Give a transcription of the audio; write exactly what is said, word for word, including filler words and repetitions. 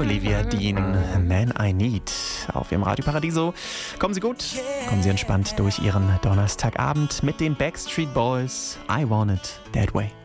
Olivia Dean, Man I Need, auf Ihrem Radio Paradiso. Kommen Sie gut, kommen Sie entspannt durch Ihren Donnerstagabend mit den Backstreet Boys, I Want It That Way.